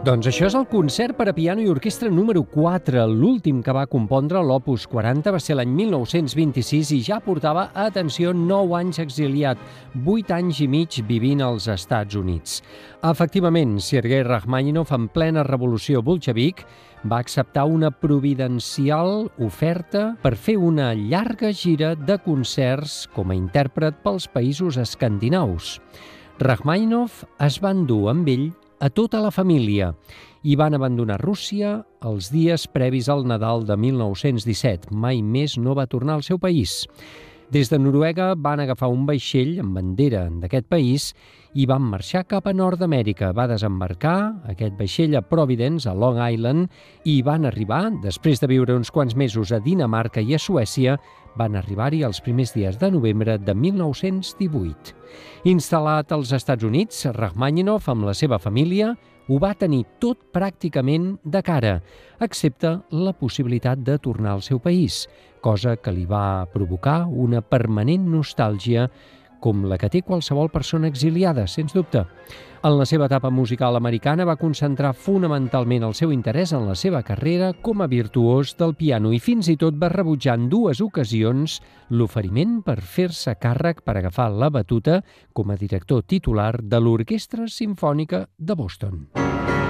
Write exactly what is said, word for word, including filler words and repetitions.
Doncs això és el concert per a piano i orquestra número quatre. L'últim que va compondre, l'Opus quaranta, va ser l'any mil nou-cents vint-i-sis i ja portava, atenció, nou anys exiliat, vuit anys i mig vivint als Estats Units. Efectivament, Sergei Rachmaninov, en plena revolució bolxevic, va acceptar una providencial oferta per fer una llarga gira de concerts com a intèrpret pels països escandinaus. Rachmaninov es va endur amb ell a tota la família i van abandonar Rússia els dies previs al Nadal de mil nou-cents disset. Mai més no va tornar al seu país. Des de Noruega van agafar un vaixell amb bandera d'aquest país i van marxar cap a Nord-Amèrica. Va desembarcar aquest vaixell a Providence, a Long Island, i van arribar, després de viure uns quants mesos a Dinamarca i a Suècia, van arribar-hi els primers dies de novembre de mil nou-cents divuit. Instal·lat als Estats Units, Rachmaninov, amb la seva família, ho va tenir tot pràcticament de cara, excepte la possibilitat de tornar al seu país, cosa que li va provocar una permanent nostàlgia com la que té qualsevol persona exiliada, sens dubte. En la seva etapa musical americana va concentrar fonamentalment el seu interès en la seva carrera com a virtuós del piano i fins i tot va rebutjar en dues ocasions l'oferiment per fer-se càrrec per agafar la batuta com a director titular de l'Orquestra Simfònica de Boston.